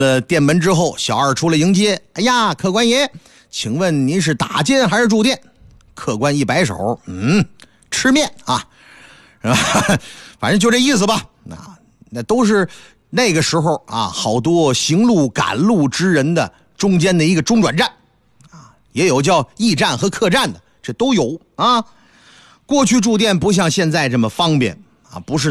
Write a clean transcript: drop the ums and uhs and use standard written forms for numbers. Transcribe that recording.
店门之后，小二出来迎接。哎呀，客官爷，请问您是打尖还是住店？客官一摆手，吃面啊，是吧？反正就这意思吧。那都是那个时候啊，好多行路赶路之人的中间的一个中转站啊，也有叫驿站和客站的，这都有啊。过去住店不像现在这么方便啊，不是